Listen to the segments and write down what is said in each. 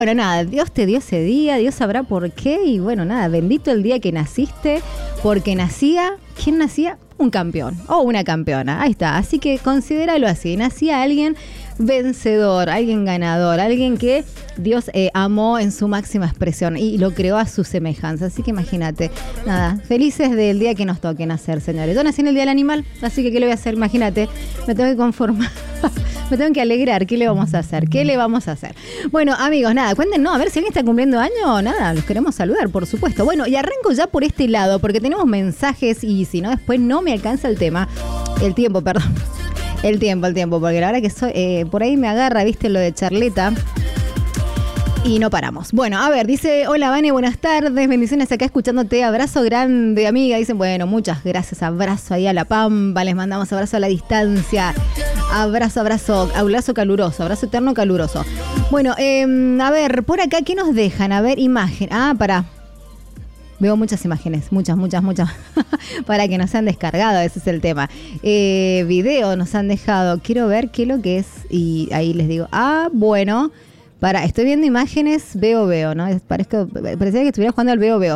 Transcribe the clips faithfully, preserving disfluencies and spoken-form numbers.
Bueno, nada, Dios te dio ese día, Dios sabrá por qué. Y bueno, nada, bendito el día que naciste, porque nacía, ¿quién nacía? Un campeón o una campeona, ahí está. Así que considéralo así, nacía alguien vencedor, alguien ganador, alguien que Dios eh, amó en su máxima expresión y lo creó a su semejanza. Así que imagínate, nada, felices del día que nos toque nacer, señores. Yo nací en el Día del Animal, así que ¿qué le voy a hacer? Imagínate, me tengo que conformar. Me tengo que alegrar. ¿Qué le vamos a hacer? ¿Qué le vamos a hacer? Bueno, amigos, nada, cuéntenos, a ver si alguien está cumpliendo año. Nada, los queremos saludar, por supuesto. Bueno, y arranco ya por este lado, porque tenemos mensajes y si no, después no me alcanza el tema. El tiempo, perdón. El tiempo, el tiempo, porque la verdad que soy, eh, por ahí me agarra, viste, lo de charleta. Y no paramos. Bueno, a ver, dice, hola Vane, buenas tardes, bendiciones acá escuchándote, abrazo grande, amiga. Dicen, bueno, muchas gracias, abrazo ahí a La Pampa, les mandamos abrazo a la distancia, abrazo, abrazo, abrazo caluroso, abrazo eterno caluroso. Bueno, eh, a ver, por acá, ¿qué nos dejan? A ver, imagen, ah, pará. Veo muchas imágenes, muchas, muchas, muchas, para que nos han descargado, ese es el tema. Eh, video nos han dejado, quiero ver qué es lo que es, y ahí les digo, ah, bueno... Para, estoy viendo imágenes, veo, veo, ¿no? Parezco, parecía que estuviera jugando al veo, veo.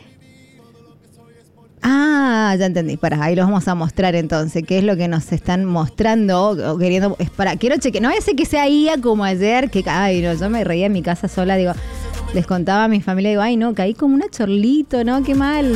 Ah, ya entendí. Para, ahí los vamos a mostrar entonces. ¿Qué es lo que nos están mostrando? O queriendo, es para, quiero chequear. No vaya a ser que sea I A como ayer, que, ay, no, yo me reía en mi casa sola, digo, les contaba a mi familia, digo, ay, no, caí como una chorlito, ¿no? Qué mal.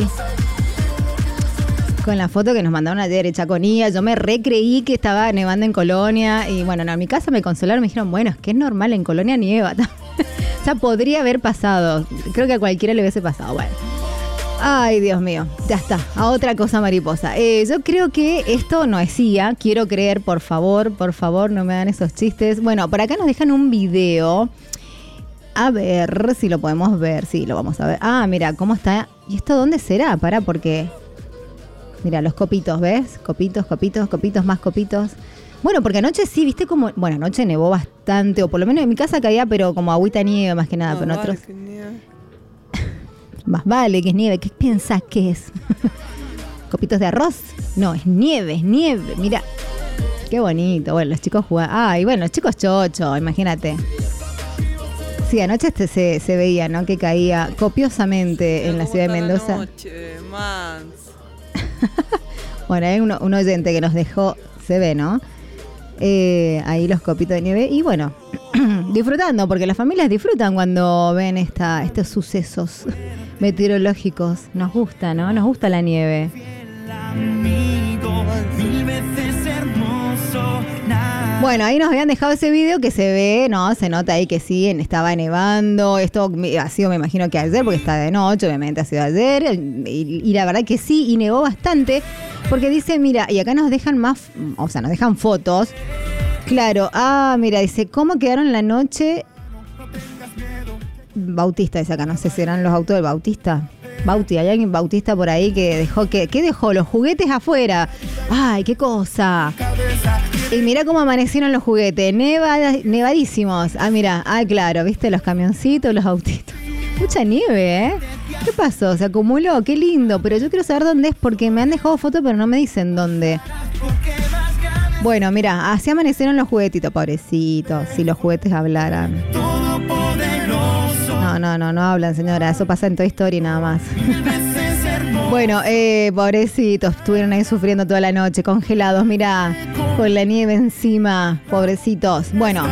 Con la foto que nos mandaron ayer hecha con I A, yo me recreí que estaba nevando en Colonia y bueno, no, en mi casa me consolaron, me dijeron, bueno, es que es normal, en Colonia nieva. O sea, podría haber pasado, creo que a cualquiera le hubiese pasado, bueno. Ay, Dios mío, ya está, a otra cosa mariposa. Eh, yo creo que esto no es I A, quiero creer, por favor, por favor, no me hagan esos chistes. Bueno, por acá nos dejan un video, a ver si lo podemos ver, sí, lo vamos a ver. Ah, mira, cómo está, ¿y esto dónde será? Pará, porque... Mira, los copitos, ¿ves? Copitos, copitos, copitos, más copitos. Bueno, porque anoche sí, viste como... Bueno, anoche nevó bastante, o por lo menos en mi casa caía, pero como agüita nieve más que nada. Más pero vale otros... que nieve. Más vale que es nieve. ¿Qué pensás que es? ¿Copitos de arroz? No, es nieve, es nieve. Mira, qué bonito. Bueno, los chicos jugaban... Ay, bueno, los chicos chocho, imagínate. Sí, anoche este se, se veía, ¿no? Que caía copiosamente en la ciudad de Mendoza. Noche, man. Bueno, hay un, un oyente que nos dejó, se ve, ¿no? Eh, ahí los copitos de nieve y bueno, disfrutando, porque las familias disfrutan cuando ven esta, estos sucesos meteorológicos. Nos gusta, ¿no? Nos gusta la nieve. Bueno, ahí nos habían dejado ese video que se ve, ¿no? Se nota ahí que sí, estaba nevando. Esto ha sido, me imagino que ayer, porque está de noche, obviamente ha sido ayer. Y, y la verdad que sí, y nevó bastante. Porque dice, mira, y acá nos dejan más, o sea, nos dejan fotos. Claro, ah, mira, dice, ¿cómo quedaron la noche? Bautista dice acá, no sé si eran los autos del Bautista. Bauti, hay alguien Bautista por ahí que dejó, que, ¿qué dejó? Los juguetes afuera. Ay, qué cosa. Y mira cómo amanecieron los juguetes, Neva, nevadísimos. Ah, mira, ah, claro, viste los camioncitos, los autitos. Mucha nieve, ¿eh? ¿Qué pasó? ¿Se acumuló? Qué lindo, pero yo quiero saber dónde es porque me han dejado fotos pero no me dicen dónde. Bueno, mira, así amanecieron los juguetitos, pobrecitos, si los juguetes hablaran. No, no, no, no hablan, señora, eso pasa en Toy Story nada más. Bueno, eh, pobrecitos, estuvieron ahí sufriendo toda la noche, congelados, mirá, con la nieve encima, pobrecitos. Bueno,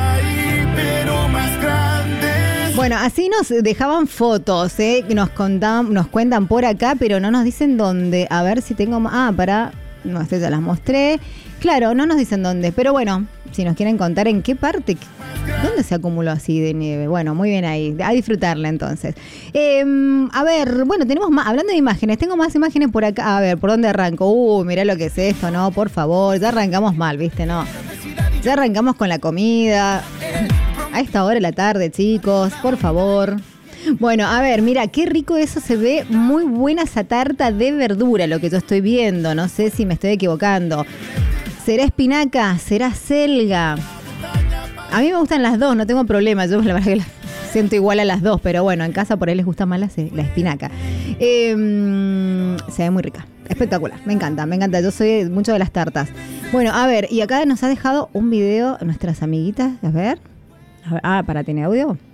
bueno, así nos dejaban fotos, eh, nos contaban, nos cuentan por acá, pero no nos dicen dónde. A ver si tengo más. Ah, para, no, estas ya las mostré. Claro, no nos dicen dónde, pero bueno, si nos quieren contar en qué parte, ¿dónde se acumuló así de nieve? Bueno, muy bien ahí, a disfrutarla entonces. Eh, a ver, bueno, tenemos más, hablando de imágenes, tengo más imágenes por acá. A ver, ¿por dónde arranco? Uh, mirá lo que es esto, ¿no? Por favor, ya arrancamos mal, ¿viste? No, ya arrancamos con la comida. A esta hora de la tarde, chicos, por favor. Bueno, a ver, mira, qué rico eso, se ve muy buena esa tarta de verdura, lo que yo estoy viendo, no sé si me estoy equivocando. ¿Será espinaca? ¿Será selga? A mí me gustan las dos, no tengo problema, yo la verdad que las siento igual a las dos, pero bueno, en casa por ahí les gusta más la, la espinaca. Eh, se ve muy rica, espectacular, me encanta, me encanta, yo soy mucho de las tartas. Bueno, a ver, y acá nos ha dejado un video nuestras amiguitas, a ver. A ver, ah, para, ¿tiene audio?